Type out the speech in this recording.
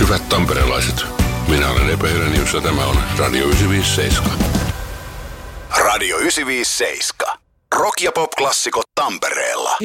Hyvät tamperelaiset, minä olen Epe Helenius ja tämä on Radio 957. Radio 957. Rock- ja pop-klassikot Tampereella.